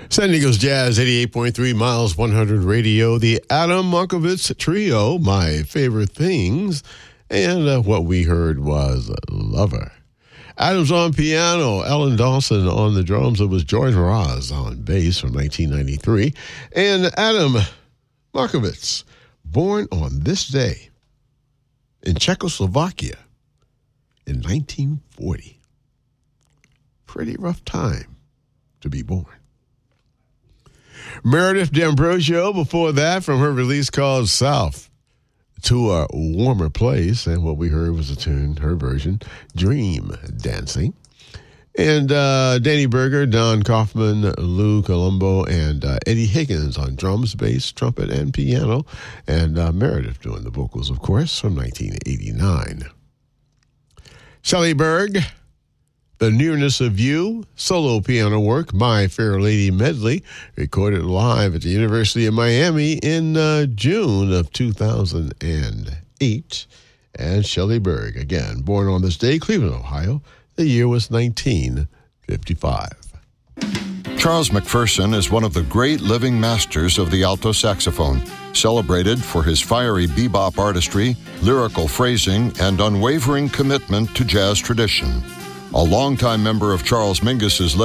San Diego's Jazz 88.3 Miles 100 Radio, the Adam Markovitz Trio, My Favorite Things, and what we heard was Lover. Adam's on piano, Ellen Dawson on the drums. It was George Mraz on bass from 1993. And Adam Markovitz, born on this day in Czechoslovakia in 1940. Pretty rough time to be born. Meredith D'Ambrosio before that from her release called South to a Warmer Place, and what we heard was a tune, her version, Dream Dancing. And Danny Berger, Don Kaufman, Lou Colombo, and Eddie Higgins on drums, bass, trumpet, and piano, and Meredith doing the vocals, of course, from 1989. Shelley Berg, The Nearness of You, solo piano work, My Fair Lady medley, recorded live at the University of Miami in June of 2008. And Shelley Berg, again, born on this day, Cleveland, Ohio. The year was 1955. Charles McPherson is one of the great living masters of the alto saxophone, celebrated for his fiery bebop artistry, lyrical phrasing, and unwavering commitment to jazz tradition. A longtime member of Charles Mingus's